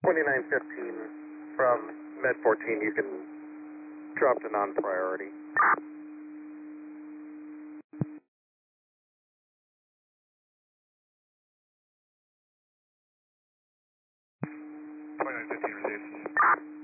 2915 from Med 14, you can drop to non-priority. Received.